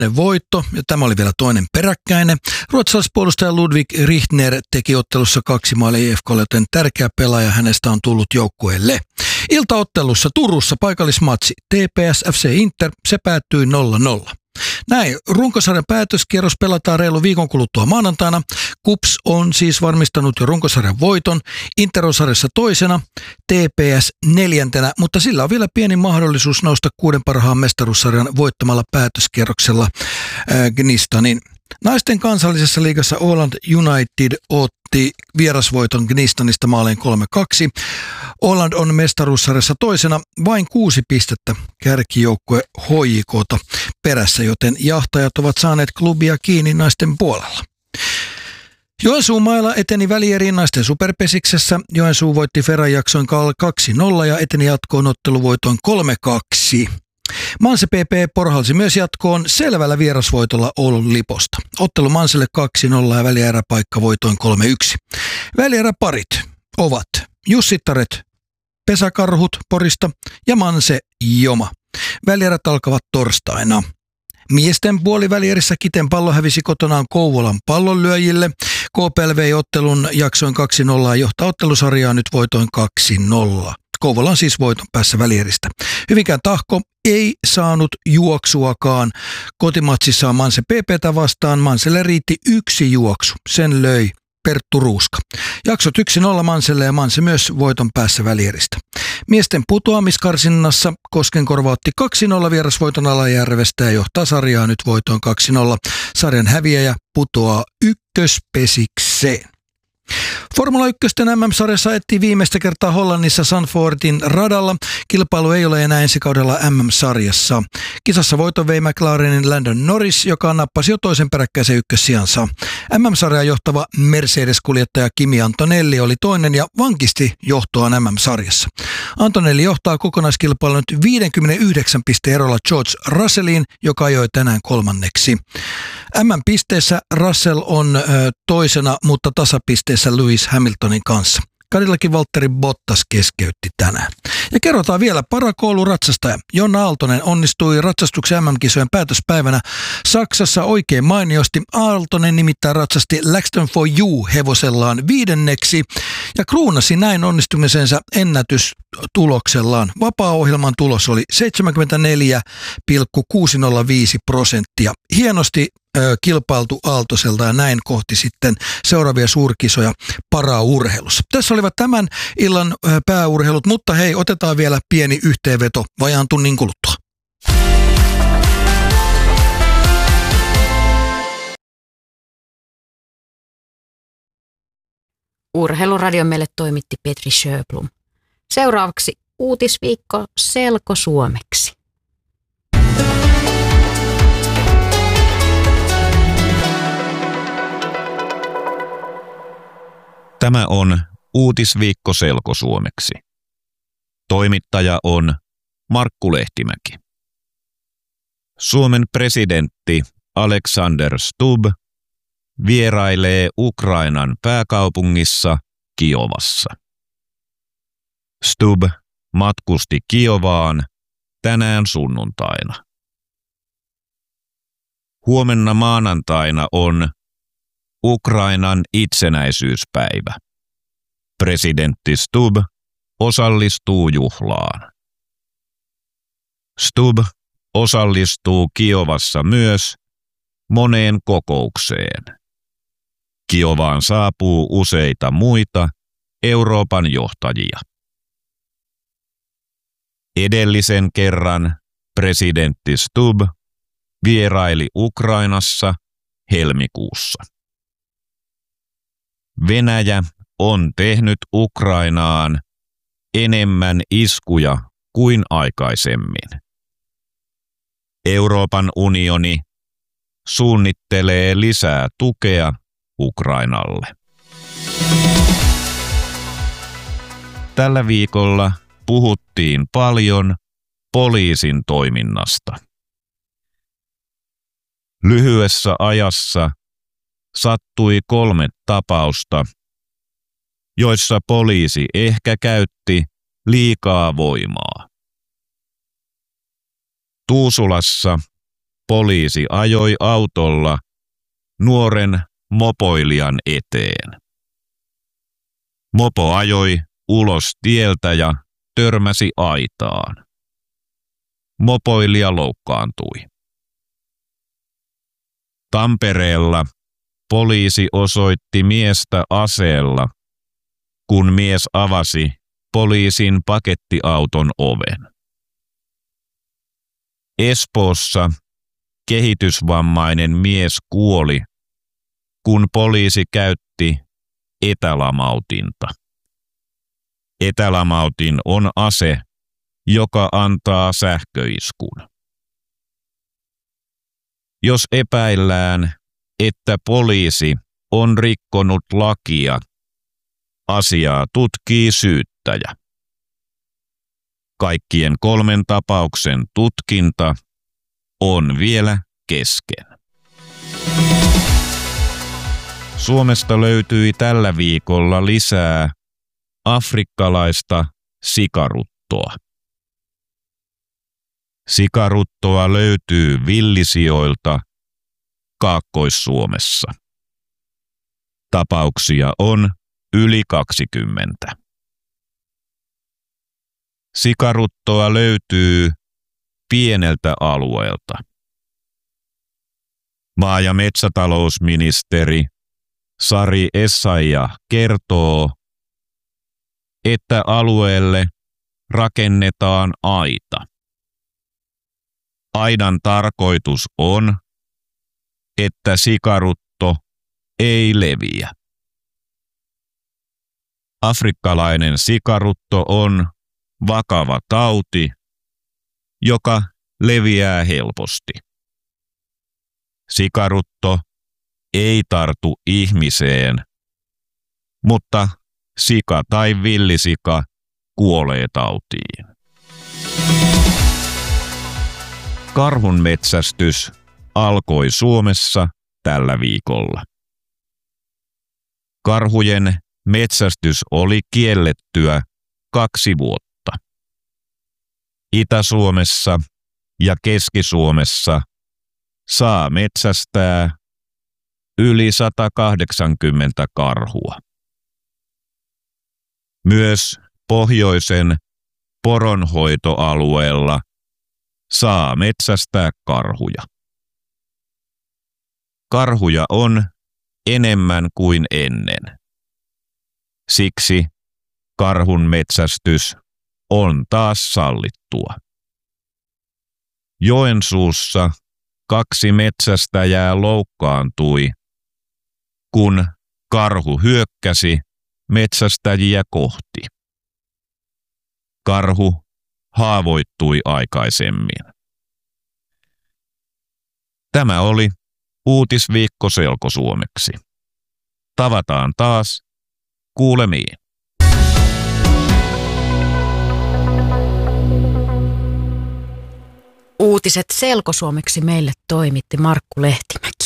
voitto, ja tämä oli vielä toinen peräkkäinen. Ruotsalaispuolustaja Ludwig Richtner teki ottelussa 2 maalia IFK:lle, joten tärkeä pelaaja hänestä on tullut joukkueelle. Iltaottelussa Turussa paikallismatsi TPS FC Inter, se päättyi 0-0. Näin, runkosarjan päätöskierros pelataan reilu viikon kuluttua maanantaina. KuPS on siis varmistanut jo runkosarjan voiton. Inter on sarjassa toisena, TPS 4, mutta sillä on vielä pieni mahdollisuus nousta 6 parhaan mestaruussarjan voittamalla päätöskierroksella Gnistanin. Naisten kansallisessa liigassa Åland United otti vierasvoiton Gnistanista maaleen 3-2. Åland on mestaruussarjassa toisena, vain 6 pistettä kärkijoukkue HJK:ta perässä, joten jahtajat ovat saaneet klubia kiinni naisten puolella. Joensuun mailla eteni välieriin naisten superpesiksessä. Joensuu voitti Ferrajakson 2-0 ja eteni jatkoon otteluvoitoin 3-2. Manse PP porhalsi myös jatkoon selvällä vierasvoitolla Oulun Liposta. Ottelu Manselle 2-0 ja välieräpaikka voitoin 3-1. Välieräparit ovat Jussittaret Pesäkarhut Porista ja Manse Joma. Välierät alkavat torstaina. Miesten puolivälierissä Kiten Pallo hävisi kotonaan Kouvolan Pallonlyöjille. KPLV-ottelun jaksoin 2-0 johtaa ottelusarjaa nyt voitoin 2-0. Kouvola on siis voiton päässä välieristä. Hyvinkään Tahko ei saanut juoksuakaan kotimatsissaan Manse PP:tä vastaan. Manselle riitti 1 juoksu. Sen löi Perttu Ruuska. Jaksot 1-0 Manselle ja Manse myös voiton päässä välieristä. Miesten putoamiskarsinnassa Koskenkorva otti 2-0 vierasvoiton Alajärvestä ja johtaa sarjaa nyt voitoin 2-0. Sarjan häviäjä putoaa ykköspesikseen. Formula 1 MM-sarjassa ajettiin viimeistä kertaa Hollannissa Zandvoortin radalla. Kilpailu ei ole enää ensi kaudella MM-sarjassa. Kisassa voiton vei McLarenin Landon Norris, joka nappasi jo toisen peräkkäisen ykkössijansa. MM-sarjaa johtava Mercedes-kuljettaja Kimi Antonelli oli toinen ja vankisti johtoaan MM-sarjassa. Antonelli johtaa kokonaiskilpailun nyt 59 pisteen erolla George Russelliin, joka ajoi tänään kolmanneksi. MM-pisteessä Russell on toisena, mutta tasapisteessä Lewis Hamiltonin kanssa. Cadillakin Valtteri Bottas keskeytti tänään. Ja kerrotaan vielä parakouluratsastaja. Jonna Aaltonen onnistui ratsastuksen MM-kisojen päätöspäivänä Saksassa oikein mainiosti. Aaltonen nimittäin ratsasti Laxton for You -hevosellaan 5. ja kruunasi näin onnistumisensa ennätystuloksellaan. Vapaa-ohjelman tulos oli 74,605%. Hienosti kilpailtu Aaltoselta ja näin kohti sitten seuraavia suurkisoja paraurheilussa. Tässä olivat tämän illan pääurheilut, mutta hei, otetaan vielä pieni yhteenveto vajaan tunnin kuluttua. Urheiluradio meille toimitti Petri Sjöblom. Seuraavaksi uutisviikko selkosuomeksi. Tämä on uutisviikko selkosuomeksi. Toimittaja on Markku Lehtimäki. Suomen presidentti Alexander Stubb vierailee Ukrainan pääkaupungissa Kiovassa. Stubb matkusti Kiovaan tänään sunnuntaina. Huomenna maanantaina on Ukrainan itsenäisyyspäivä. Presidentti Stubb osallistuu juhlaan. Stubb osallistuu Kiovassa myös moneen kokoukseen. Kiovaan saapuu useita muita Euroopan johtajia. Edellisen kerran presidentti Stubb vieraili Ukrainassa helmikuussa. Venäjä on tehnyt Ukrainaan enemmän iskuja kuin aikaisemmin. Euroopan unioni suunnittelee lisää tukea Ukrainalle. Tällä viikolla puhuttiin paljon poliisin toiminnasta. Lyhyessä ajassa sattui 3 tapausta, joissa poliisi ehkä käytti liikaa voimaa. Tuusulassa poliisi ajoi autolla nuoren mopoilijan eteen. Mopo ajoi ulos tieltä ja törmäsi aitaan. Mopoilija loukkaantui. Tampereella poliisi osoitti miestä aseella, kun mies avasi poliisin pakettiauton oven. Espoossa kehitysvammainen mies kuoli, kun poliisi käytti etälamautinta. Etälamautin on ase, joka antaa sähköiskun. Jos epäillään, että poliisi on rikkonut lakia, asiaa tutkii syyttäjä. Kaikkien 3 tapauksen tutkinta on vielä kesken. Suomesta löytyi tällä viikolla lisää afrikkalaista sikaruttoa. Sikaruttoa löytyy villisijoilta Kaakkois-Suomessa. Tapauksia on yli 20. Sikaruttoa löytyy pieneltä alueelta. Maa- ja metsätalousministeri Sari Essayah kertoo, että alueelle rakennetaan aita. Aidan tarkoitus on, että sikarutto ei leviä. Afrikkalainen sikarutto on vakava tauti, joka leviää helposti. Sikarutto ei tartu ihmiseen, mutta sika tai villisika kuolee tautiin. Karhunmetsästys alkoi Suomessa tällä viikolla. Karhujen metsästys oli kiellettyä 2 vuotta. Itä-Suomessa ja Keski-Suomessa saa metsästää yli 180 karhua. Myös pohjoisen poronhoitoalueella saa metsästää karhuja. Karhuja on enemmän kuin ennen. Siksi karhun metsästys on taas sallittua. Joensuussa 2 metsästäjää loukkaantui, kun karhu hyökkäsi metsästäjiä kohti. Karhu haavoittui aikaisemmin. Tämä oli Uutisviikko selkosuomeksi. Tavataan taas. Kuulemiin. Uutiset selkosuomeksi meille toimitti Markku Lehtimäki.